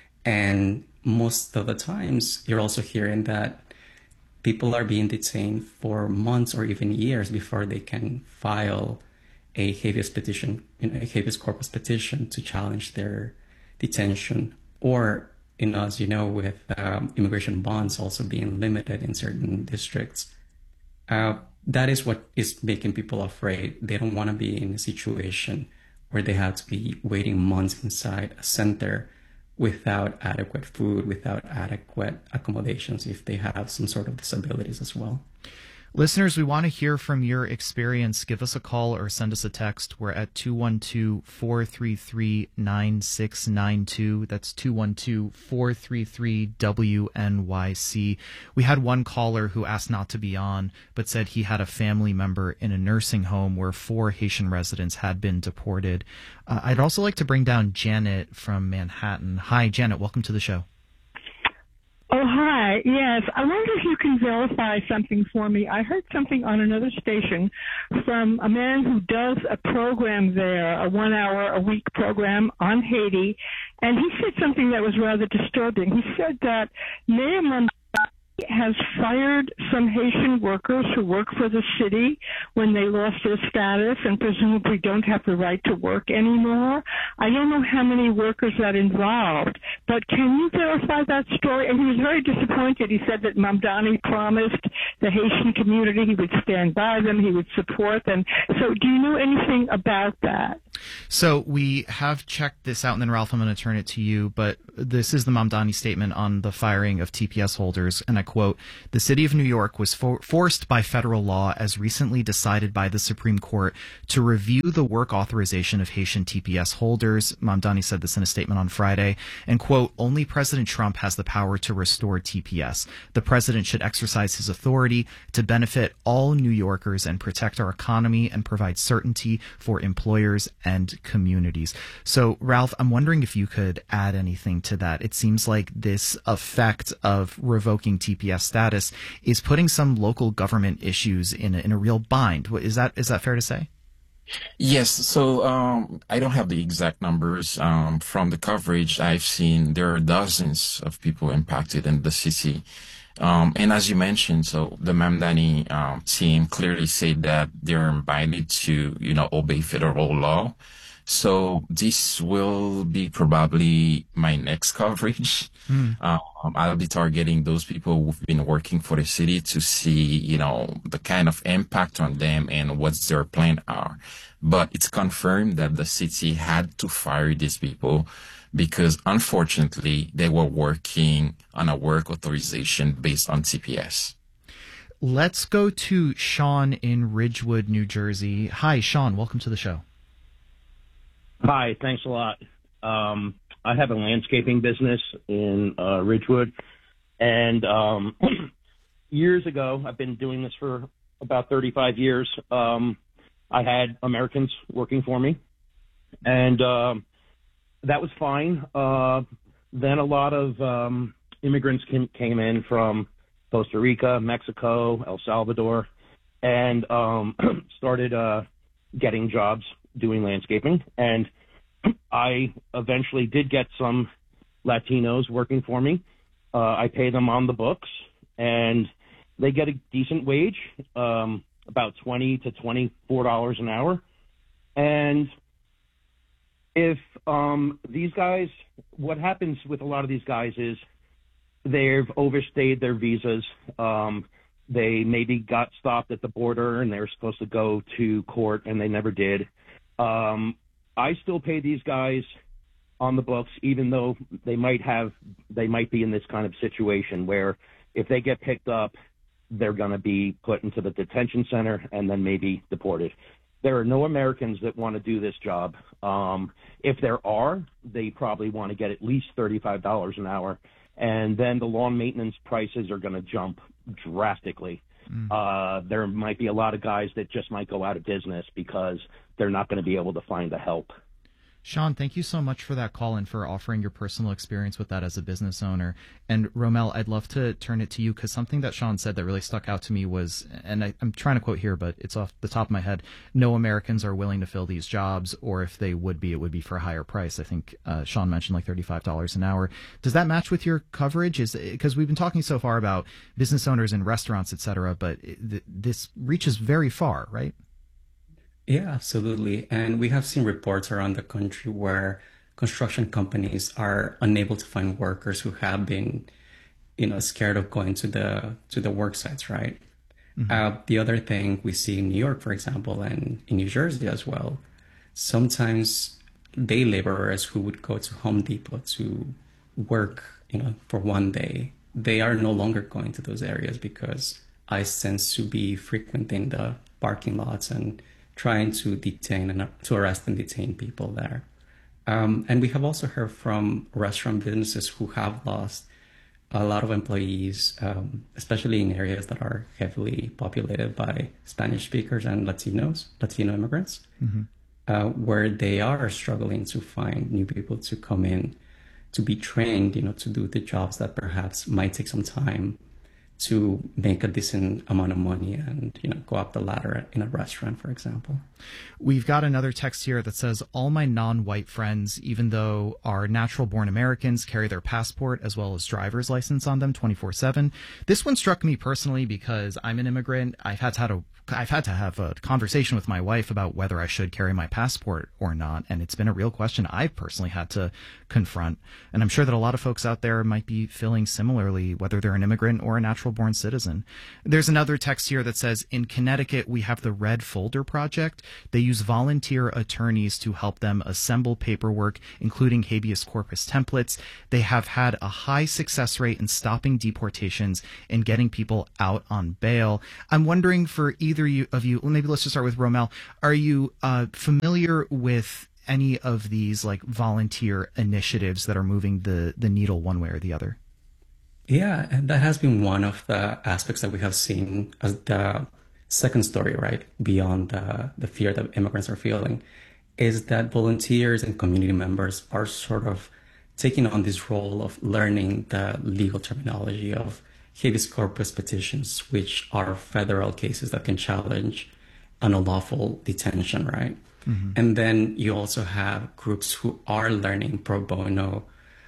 And most of the times, you're also hearing that people are being detained for months or even years before they can file a habeas petition, you know, a habeas corpus petition to challenge their detention. Or, you know, as you know, with um, immigration bonds also being limited in certain districts. Uh, That is what is making people afraid. They don't want to be in a situation where they have to be waiting months inside a center without adequate food, without adequate accommodations if they have some sort of disabilities as well. Listeners, we want to hear from your experience. Give us a call or send us a text. We're at two one two, four three three, nine six nine two. That's two one two, four three three, W N Y C. We had one caller who asked not to be on, but said he had a family member in a nursing home where four Haitian residents had been deported. Uh, I'd also like to bring down Janet from Manhattan. Hi, Janet. Welcome to the show. Oh, hi. Yes, I wonder if you can verify something for me. I heard something on another station from a man who does a program there, a one-hour-a-week program on Haiti, and he said something that was rather disturbing. He said that Mayor Mondani has fired some Haitian workers who work for the city when they lost their status and presumably don't have the right to work anymore. I don't know how many workers that involved, but can you verify that story? And he was very disappointed. He said that Mamdani promised the Haitian community he would stand by them, he would support them. So do you know anything about that? So we have checked this out, and then Ralph, I'm going to turn it to you, but this is the Mamdani statement on the firing of T P S holders, and I quote, "The city of New York was for- forced by federal law, as recently decided by the Supreme Court, to review the work authorization of Haitian T P S holders." Mamdani said this in a statement on Friday, and quote, "Only President Trump has the power to restore T P S. The president should exercise his authority to benefit all New Yorkers and protect our economy and provide certainty for employers and communities." So, Ralph, I'm wondering if you could add anything to that. It seems like this effect of revoking T P S status is putting some local government issues in a, in a real bind. Is that is that fair to say? Yes. So um, I don't have the exact numbers. Um, from the coverage I've seen, there are dozens of people impacted in the city. Um, and as you mentioned, so the Mamdani um, team clearly said that they're invited to, you know, obey federal law. So this will be probably my next coverage. Mm. Um, I'll be targeting those people who've been working for the city to see, you know, the kind of impact on them and what's their plan are. But it's confirmed that the city had to fire these people because, unfortunately, they were working on a work authorization based on T P S. Let's go to Sean in Ridgewood, New Jersey. Hi, Sean. Welcome to the show. Hi, thanks a lot. Um, I have a landscaping business in uh, Ridgewood, and um, years ago, I've been doing this for about thirty-five years. Um, I had Americans working for me, and um, that was fine. Uh, then a lot of um, immigrants came, came in from Costa Rica, Mexico, El Salvador, and um, started uh, getting jobs doing landscaping. And I eventually did get some Latinos working for me. Uh, I pay them on the books, and they get a decent wage, um, about twenty to twenty-four dollars an hour. And if um, these guys, what happens with a lot of these guys is they've overstayed their visas. Um, they maybe got stopped at the border and they were supposed to go to court and they never did. Um, I still pay these guys on the books, even though they might have, they might be in this kind of situation where if they get picked up, they're going to be put into the detention center and then maybe deported. There are no Americans that want to do this job. Um, if there are, they probably want to get at least thirty-five dollars an hour. And then the lawn maintenance prices are going to jump drastically. Mm. Uh, there might be a lot of guys that just might go out of business because they're not going to be able to find the help. Sean, thank you so much for that call and for offering your personal experience with that as a business owner. And Romel, I'd love to turn it to you because something that Sean said that really stuck out to me was, and I, I'm trying to quote here, but it's off the top of my head, no Americans are willing to fill these jobs, or if they would be, it would be for a higher price. I think uh, Sean mentioned like thirty-five dollars an hour. Does that match with your coverage? Is because we've been talking so far about business owners and restaurants, et cetera, but it, this reaches very far, right? Yeah, absolutely. And we have seen reports around the country where construction companies are unable to find workers who have been, you know, scared of going to the to the work sites, right? Mm-hmm. Uh, the other thing we see in New York, for example, and in New Jersey as well, sometimes day laborers who would go to Home Depot to work, you know, for one day, they are no longer going to those areas because ICE tends to be frequenting the parking lots and trying to detain and to arrest and detain people there. Um, and we have also heard from restaurant businesses who have lost a lot of employees, um, especially in areas that are heavily populated by Spanish speakers and Latinos, Latino immigrants, mm-hmm. uh, where they are struggling to find new people to come in, to be trained, you know, to do the jobs that perhaps might take some time to make a decent amount of money and, you know, go up the ladder in a restaurant, for example. We've got another text here that says, all my non-white friends, even though are natural-born Americans, carry their passport as well as driver's license on them twenty-four seven. This one struck me personally because I'm an immigrant. I've had to have a I've had to have a conversation with my wife about whether I should carry my passport or not, and it's been a real question I've personally had to confront. And I'm sure that a lot of folks out there might be feeling similarly, whether they're an immigrant or a natural-born citizen. There's another text here that says, in Connecticut, we have the Red Folder Project. They use volunteer attorneys to help them assemble paperwork, including habeas corpus templates. They have had a high success rate in stopping deportations and getting people out on bail. I'm wondering for either you, of you, well, maybe let's just start with Romel. Are you uh, familiar with any of these like volunteer initiatives that are moving the, the needle one way or the other? Yeah, and that has been one of the aspects that we have seen as the second story, right, beyond the, the fear that immigrants are feeling, is that volunteers and community members are sort of taking on this role of learning the legal terminology of habeas corpus petitions, which are federal cases that can challenge an unlawful detention, right? Mm-hmm. And then you also have groups who are learning pro bono.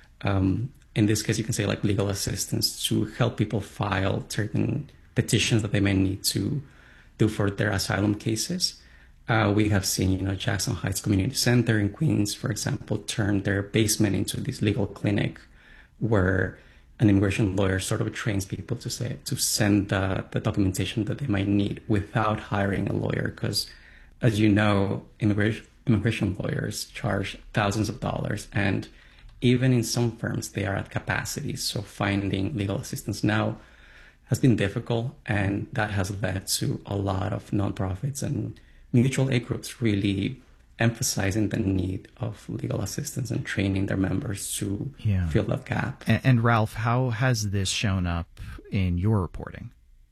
Um, in this case, you can say like legal assistance to help people file certain petitions that they may need to do for their asylum cases. Uh, we have seen, you know, Jackson Heights Community Center in Queens, for example, turn their basement into this legal clinic where an immigration lawyer sort of trains people to say to send the, the documentation that they might need without hiring a lawyer. Because, as you know, immigration immigration lawyers charge thousands of dollars, and even in some firms, they are at capacity. So finding legal assistance now has been difficult, and that has led to a lot of nonprofits and mutual aid groups really emphasizing the need of legal assistance and training their members to yeah. fill that gap. And, and Ralph, how has this shown up in your reporting?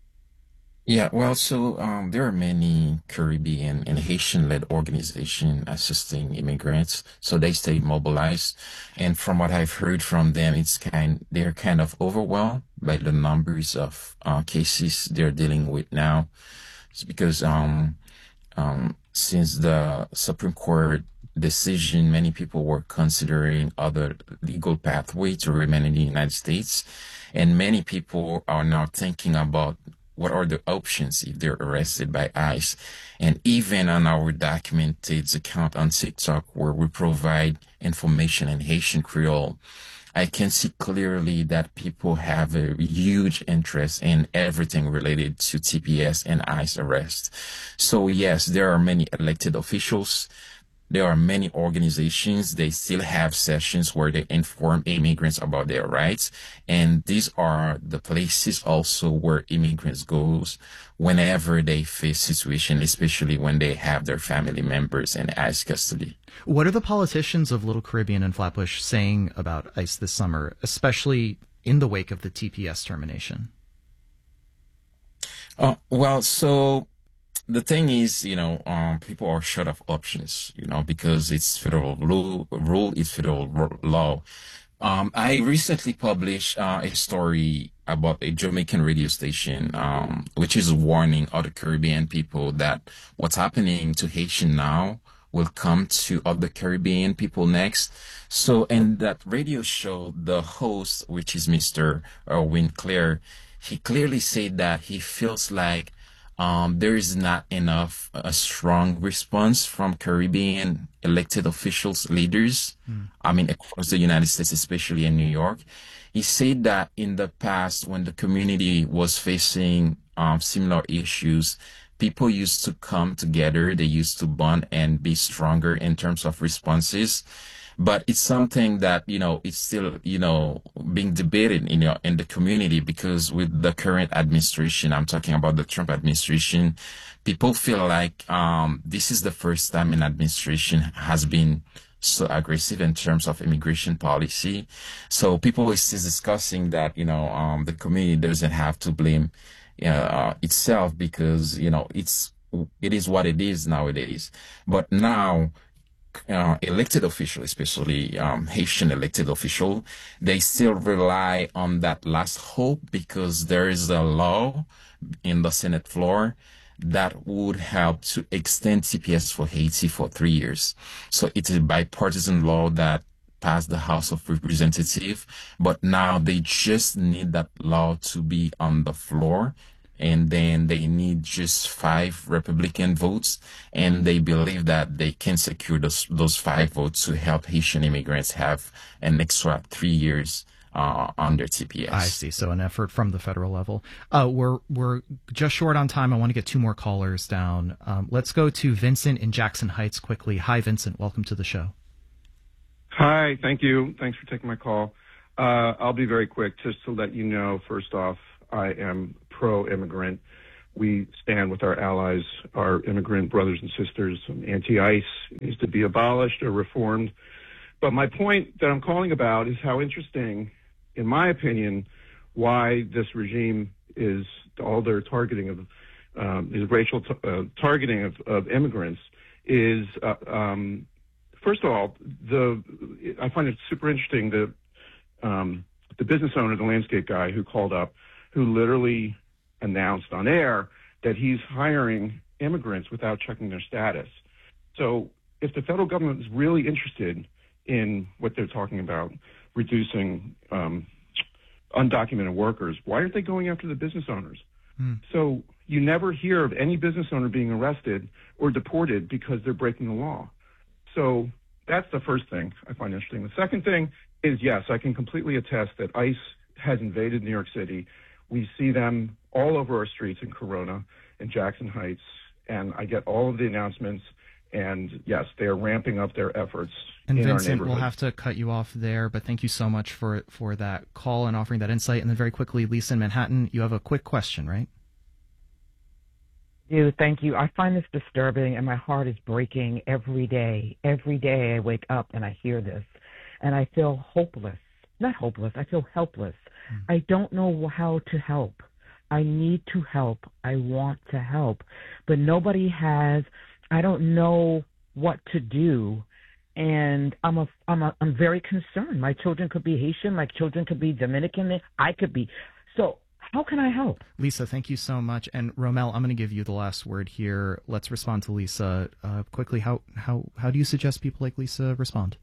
Yeah, well, so um, there are many Caribbean and Haitian-led organizations assisting immigrants, so they stay mobilized. And from what I've heard from them, it's kind they're kind of overwhelmed by the numbers of uh, cases they're dealing with now. It's because um, um, since the Supreme Court decision, many people were considering other legal pathway to remain in the United States, and many people are now thinking about what are the options if they're arrested by ICE. And even on our documented account on TikTok, where we provide information in Haitian Creole, I can see clearly that people have a huge interest in everything related to T P S and ICE arrest. So yes, there are many elected officials. There are many organizations. They still have sessions where they inform immigrants about their rights. And these are the places also where immigrants go whenever they face situation, especially when they have their family members in ICE custody. What are the politicians of Little Caribbean and Flatbush saying about ICE this summer, especially in the wake of the T P S termination? Uh, well, so the thing is, you know, um, people are short of options, you know, because it's federal rule, rule is federal law. Um, I recently published uh, a story about a Jamaican radio station, um, which is warning other Caribbean people that what's happening to Haitian now will come to other Caribbean people next. So in that radio show, the host, which is Mister Erwin Clare, he clearly said that he feels like Um, there is not enough, a strong response from Caribbean elected officials, leaders, mm. I mean, across the United States, especially in New York. He said that in the past, when the community was facing um, similar issues, people used to come together, they used to bond and be stronger in terms of responses. but it's something that, you know, it's still, you know, being debated in your, in the community, because with the current administration, I'm talking about the Trump administration, people feel like, um, this is the first time an administration has been so aggressive in terms of immigration policy. So people are still discussing that, you know, um, the community doesn't have to blame uh, itself, because, you know, it's, it is what it is nowadays. But now, uh, elected officials, especially um, Haitian elected official, they still rely on that last hope, because there is a law in the Senate floor that would help to extend T P S for Haiti for three years. So it's a bipartisan law that passed the House of Representatives, but now they just need that law to be on the floor, and then they need just five Republican votes, and they believe that they can secure those, those five votes to help Haitian immigrants have an extra three years Uh, under T P S. I see. So an effort from the federal level. Uh, we're we're just short on time. I want to get two more callers down. Um, let's go to Vincent in Jackson Heights quickly. Hi, Vincent. Welcome to the show. Hi. Thank you. Thanks for taking my call. Uh, I'll be very quick. Just to let you know, first off, I am pro-immigrant. We stand with our allies, our immigrant brothers and sisters. Anti-ICE needs to be abolished or reformed. But my point that I'm calling about is how interesting, in my opinion, why this regime is all their targeting of um, is racial t- uh, targeting of, of immigrants is uh, um, first of all, the I find it super interesting that um, the business owner, the landscape guy who called up, who literally announced on air that he's hiring immigrants without checking their status. So if the federal government is really interested in what they're talking about, reducing um, undocumented workers, why aren't they going after the business owners? Hmm. So you never hear of any business owner being arrested or deported because they're breaking the law. So that's the first thing I find interesting. The second thing is, yes, I can completely attest that ICE has invaded New York City. We see them all over our streets in Corona and Jackson Heights, and I get all of the announcements. And yes, they are ramping up their efforts. And in Vincent, our we'll have to cut you off there, but thank you so much for for that call and offering that insight. And then very quickly, Lisa in Manhattan, you have a quick question, right? You, thank you. I find this disturbing, and my heart is breaking every day. Every day I wake up and I hear this, and I feel hopeless. Not hopeless, I feel helpless. Mm. I don't know how to help. I need to help. I want to help, but nobody has. I don't know what to do, and I'm a, I'm a, I'm very concerned. My children could be Haitian, my children could be Dominican, I could be. So how can I help? Lisa, thank you so much. And Romel, I'm going to give you the last word here. Let's respond to Lisa uh, quickly. How how how do you suggest people like Lisa respond?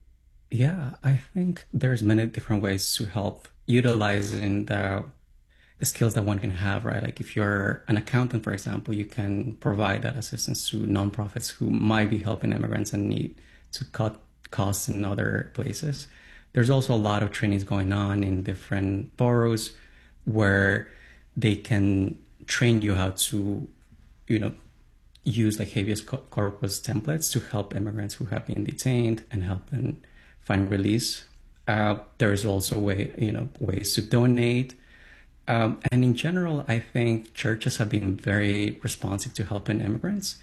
Yeah, I think there's many different ways to help utilizing the skills that one can have, right? Like if you're an accountant, for example, you can provide that assistance to nonprofits who might be helping immigrants and need to cut costs in other places. There's also a lot of trainings going on in different boroughs where they can train you how to, you know, use like habeas corpus templates to help immigrants who have been detained and help them find release. Uh, there's also way, you know, ways to donate. Um, and in general, I think churches have been very responsive to helping immigrants.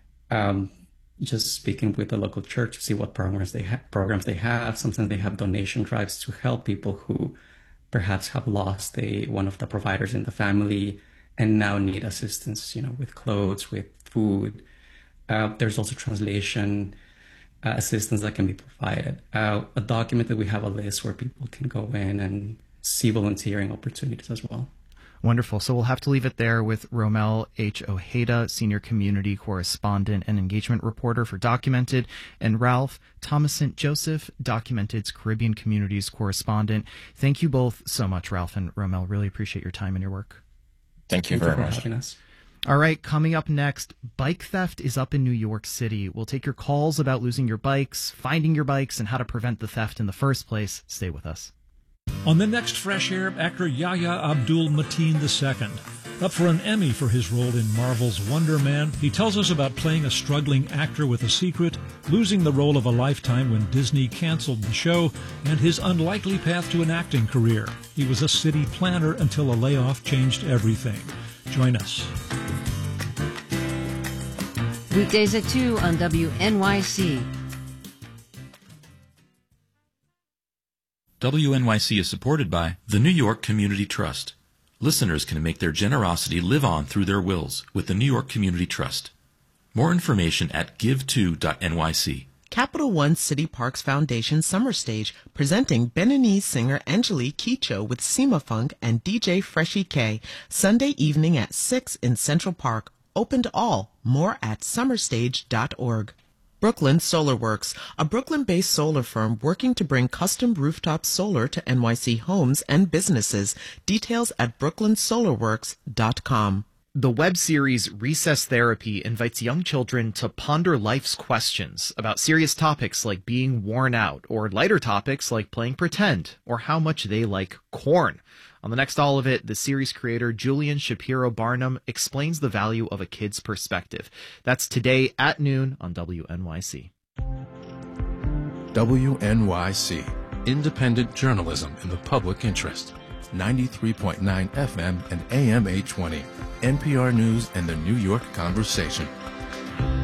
Um, just speaking with the local church to see what programs they have, programs they have. Sometimes they have donation drives to help people who perhaps have lost a one of the providers in the family and now need assistance, you know, with clothes, with food. Uh, there's also translation uh, assistance that can be provided. Uh, a document that we have a list where people can go in and see volunteering opportunities as well. Wonderful. So we'll have to leave it there with Romel H. Ojeda, Senior Community Correspondent and Engagement Reporter for Documented, and Ralph Thomason Joseph, Documented's Caribbean Communities Correspondent. Thank you both so much, Ralph and Romel. Really appreciate your time and your work. Thank you Thank very you for much. having us. All right, coming up next, bike theft is up in New York City. We'll take your calls about losing your bikes, finding your bikes, and how to prevent the theft in the first place. Stay with us. On the next Fresh Air, actor Yahya Abdul-Mateen the Second. Up for an Emmy for his role in Marvel's Wonder Man, he tells us about playing a struggling actor with a secret, losing the role of a lifetime when Disney canceled the show, and his unlikely path to an acting career. He was a city planner until a layoff changed everything. Join us. Weekdays at two on W N Y C. W N Y C is supported by the New York Community Trust. Listeners can make their generosity live on through their wills with the New York Community Trust. More information at give to dot N Y C. Capital One City Parks Foundation Summer Stage presenting Beninese singer Angelique Kidjo with Sima Funk and D J Freshie K Sunday evening at six in Central Park. Open to all. More at summer stage dot org. Brooklyn Solar Works, a Brooklyn-based solar firm working to bring custom rooftop solar to N Y C homes and businesses. Details at brooklyn solar works dot com. The web series Recess Therapy invites young children to ponder life's questions about serious topics like being worn out, or lighter topics like playing pretend, or how much they like corn. On the next All of It, the series creator Julian Shapiro Barnum explains the value of a kid's perspective. That's today at noon on W N Y C. W N Y C, independent journalism in the public interest. ninety-three point nine F M and A M eight twenty. N P R News and the New York Conversation.